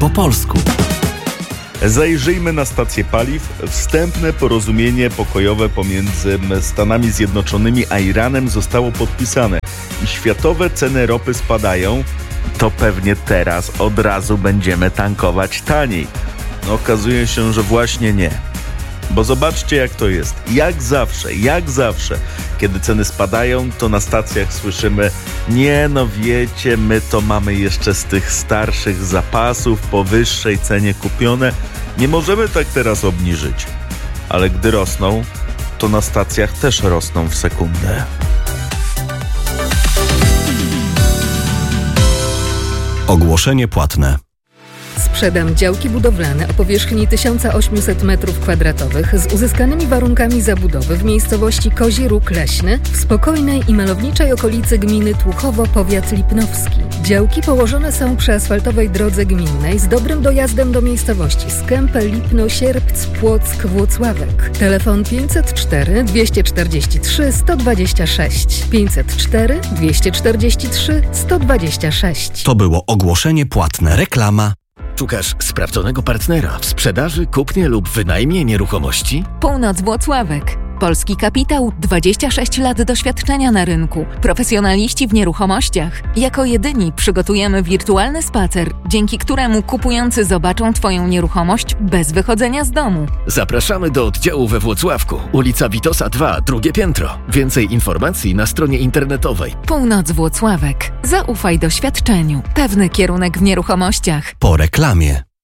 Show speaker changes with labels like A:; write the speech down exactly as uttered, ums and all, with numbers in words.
A: po polsku.
B: Zajrzyjmy na stację paliw. Wstępne porozumienie pokojowe pomiędzy Stanami Zjednoczonymi a Iranem zostało podpisane i światowe ceny ropy spadają. To pewnie teraz od razu będziemy tankować taniej. Okazuje się, że właśnie nie. Bo zobaczcie, jak to jest. Jak zawsze, jak zawsze, kiedy ceny spadają, to na stacjach słyszymy: nie no wiecie, my to mamy jeszcze z tych starszych zapasów po wyższej cenie kupione. Nie możemy tak teraz obniżyć. Ale gdy rosną, to na stacjach też rosną w sekundę.
A: Ogłoszenie płatne.
C: Sprzedam działki budowlane o powierzchni tysiąc osiemset metrów kwadratowych z uzyskanymi warunkami zabudowy w miejscowości Kozi Róg Leśny w spokojnej i malowniczej okolicy gminy Tłuchowo, powiat lipnowski. Działki położone są przy asfaltowej drodze gminnej z dobrym dojazdem do miejscowości Skępe, Lipno, Sierpc, Płock, Włocławek. Telefon pięćset cztery dwieście czterdzieści trzy sto dwadzieścia sześć. pięćset cztery dwieście czterdzieści trzy sto dwadzieścia sześć.
A: To było ogłoszenie płatne. Reklama.
D: Szukasz sprawdzonego partnera w sprzedaży, kupnie lub wynajmie nieruchomości?
E: Północ Włocławek. Polski kapitał, dwadzieścia sześć lat doświadczenia na rynku. Profesjonaliści w nieruchomościach. Jako jedyni przygotujemy wirtualny spacer, dzięki któremu kupujący zobaczą Twoją nieruchomość bez wychodzenia z domu.
D: Zapraszamy do oddziału we Włocławku, ulica Witosa dwa, drugie piętro. Więcej informacji na stronie internetowej.
E: Północ Włocławek. Zaufaj doświadczeniu. Pewny kierunek w nieruchomościach.
A: Po reklamie.